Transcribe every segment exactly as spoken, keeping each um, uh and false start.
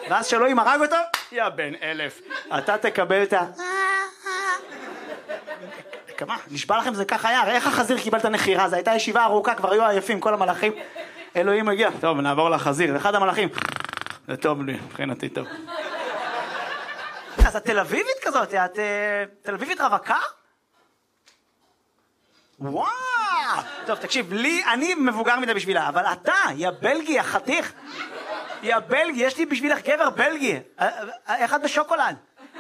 ואז שאלוהים הרג אותו, יא בן אלף, אתה תקבל את ה... כמה? נשבע לכם זה ככה היה, איך החזיר קיבל את הנחירה? זו הייתה ישיבה ארוכה, כבר היו עייפים כל המלאכים. אלוהים מגיע, טוב נעבור לחזיר, אחד המלאכים, זה טוב לי, מבחינתי טוב. אז את תל אביבית כזאת, את תל אביבית רווקה? וואו! טוב תקשיב, לי, אני מבוגר מדי בשבילה, אבל אתה, יא בלגי, החתיך, יא בלגי, יש לי בשבילך גבר בלגי, איך את בשוקולד?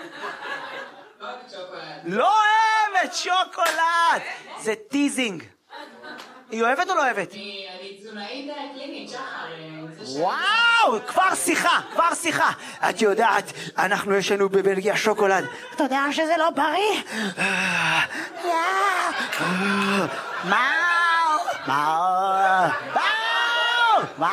לא אוהבת שוקולד, זה טיזינג. היא אוהבת או לא אוהבת? אני תזונאית קלינית, שחר. וואו, כבר שיחה, כבר שיחה. את יודעת, אנחנו יש לנו בבלגיה שוקולד. אתה יודע שזה לא בריא? מאו, מאו, מאו,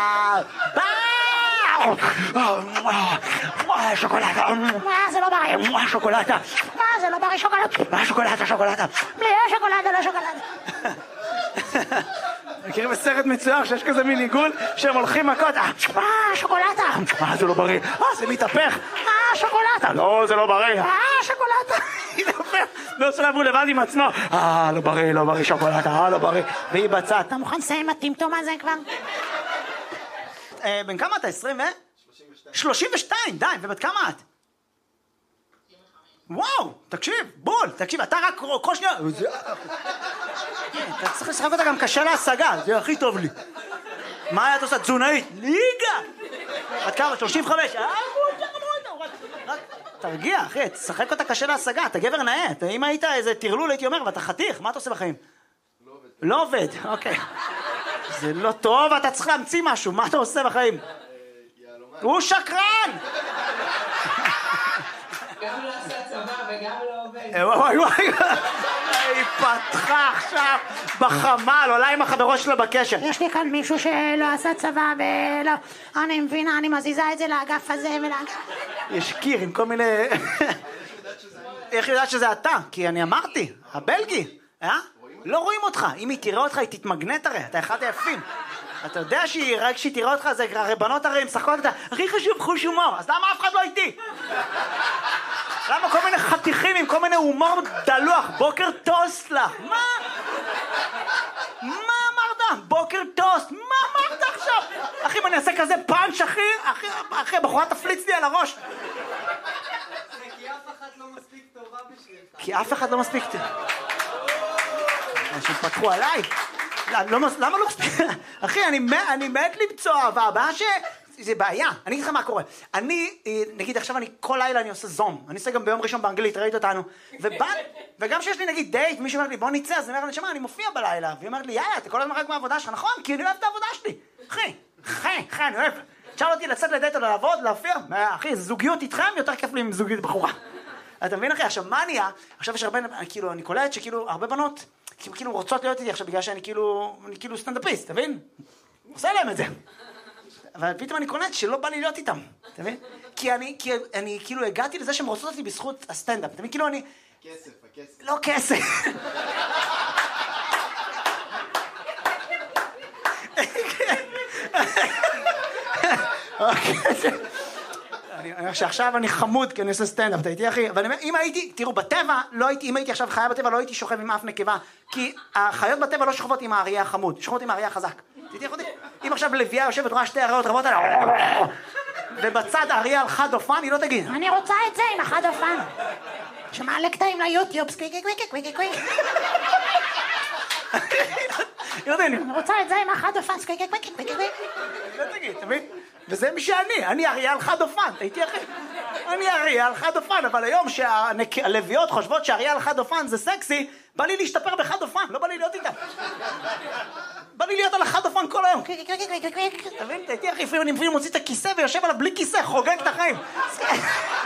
מאו, מאו, שוקולדה, זה לא בריא, שוקולדה, זה לא בריא, שוקולדה, שוקולדה, שוקולדה, בלי שוקולדה, לא שוקולדה. מכירים בסרט מצויר שיש כזה מין עיגול שהם הולכים מכות, אה, שוקולדה, אה, זה לא בריא, אה, זה מתהפך, אה, שוקולדה, לא, זה לא בריא, אה, שוקולדה, מתהפך, לא שלבו לבד עם עצמו, אה, לא בריא, לא בריא, שוקולדה, אה, לא בריא, והיא בצד, אתה מוכן לסיים הטמטום הזה כבר? בן כמה אתה? עשרים ו? שלושים ושתיים, די, ובת כמה את? וואו, תקשיב, בול, תקשיב, אתה רק כל שניה... אתה צריך לשחק אותה גם קשה להשגה, זה הכי טוב לי. מה את עושה? תזונאית? ליגה! עד כמה? שלושים וחמש? תרגיע, אחי, תשחק אותה קשה להשגה, אתה גבר נאה. אם היית איזה תרלול, הייתי אומר, ואתה חתיך, מה אתה עושה בחיים? לא עובד. לא עובד, אוקיי. זה לא טוב, אתה צריך להמציא משהו, מה אתה עושה בחיים? הוא שקרן! גם לא עושה צבא וגם לא עובד. וואי וואי, היא פתחה עכשיו בחמל, עולה עם החברות שלה בקשר. יש לי כאן מישהו שלא עשה צבא ולא, אני מבינה, אני מזיזה את זה לאגף הזה ולאגף. יש קיר עם כל מיני... איך יודעת שזה אתה? כי אני אמרתי, הבלגי, אה? לא רואים אותך, אם היא תראה אותך היא תתמגנט הרי, אתה אחד היפים. אתה יודע שהיא, רק שהיא תראה אותך, זה הרי בנות הרי משחקות אותה, הכי חשוב חוש הומור, אז למה אף אחד לא איתי? למה כל מיני חתיכים עם כל מיני הומור דלוח, בוקר טוסט לך, מה? מה אמרת? בוקר טוסט, מה אמרת עכשיו? אחי, אם אני אעשה כזה פאנץ' אחי, אחי, אחי, הבחורה תפליץ לי על הראש. כי אף אחד לא מספיק טובה בשבילך. כי אף אחד לא מספיק טובה. אנשים פתחו עליי. למה לא מספיק? אחי, אני מת למצוא אהבה, הבעיה ש... זה בעיה, אני אגיד לך מה קורה. אני, נגיד עכשיו אני כל לילה אני עושה זום, אני עושה גם ביום ראשון באנגלית, ראית אותנו, וגם שיש לי נגיד דייט, מישהו אומר לי בוא נצא, אז אני אומר לי שמה, אני מופיע בלילה, והיא אומרת לי יאללה, אתה כל הזמן רק מהעבודה שלך, נכון? כי אני אוהב את העבודה שלי, אחי, אחי, אחי, אני אוהב. תשאל אותי לצאת לדייט או לעבוד, להופיע, אחי, זוגיות איתכם יותר כיף לי עם זוגיות בחורה. אתה מבין אחי, עכשיו מה נהיה? עכשיו יש הרבה, כאילו, אני קולט שכאילו הרבה בנות כאילו רוצות להיות איתי עכשיו בגלל שאני כאילו, אני כאילו סטנדאפיסט, אתה מבין? עושה להם את זה. אבל פתאום אני קולט שלא בא לי להיות איתם, אתה מבין? כי אני, כי אני כאילו הגעתי לזה שהם רוצות אותי בזכות הסטנדאפ, אתה מבין? כאילו אני... כסף, הכסף. לא כסף. אני אומר שעכשיו אני חמוד כי אני עושה סטנדאפ, אתה איתי אחי? אבל אם הייתי, תראו, בטבע, לא הייתי, אם הייתי עכשיו חיה בטבע, לא הייתי שוכב עם אף נקבה, כי החיות בטבע לא שוכבות עם האריה החמוד, שוכבות עם האריה החזק. תיתי אחותי? אם עכשיו לביאה יושבת רואה שתי אריות רבות עליה, ובצד האריה על חד אופן, היא לא תגיד, אני רוצה את זה עם החד אופן. שמעלה קטעים ליוטיוב, סקוויקי קוויקי קוויקי קוויקי. אני רוצה את זה עם החד אופן, סקוויקי קוויקי קוויקי קוויקי. לא תגיד, אתה מבין? וזה מי שאני, אני אריה על חד אופן, הייתי אחי. אני אריה על חד אופן, אבל היום שהלוויות חושבות שאריה על חד אופן זה סקסי, בא לי להשתפר בחד אופן, לא בא לי להיות איתם. בא לי להיות על החד אופן כל היום. אתה מבין? הייתי אחי, לפעמים אני מוציא את הכיסא ויושב עליו בלי כיסא, חוגג את החיים.